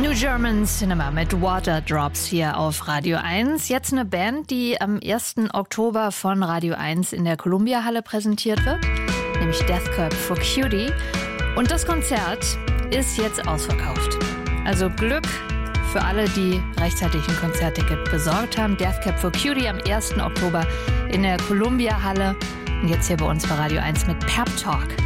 New German Cinema mit Water Drops hier auf Radio 1. Jetzt eine Band, die am 1. Oktober von Radio 1 in der Columbia-Halle präsentiert wird, nämlich Death Cab for Cutie. Und das Konzert ist jetzt ausverkauft. Also Glück für alle, die rechtzeitig ein Konzertticket besorgt haben. Death Cab for Cutie am 1. Oktober in der Columbia-Halle. Und jetzt hier bei uns bei Radio 1 mit Pep Talk.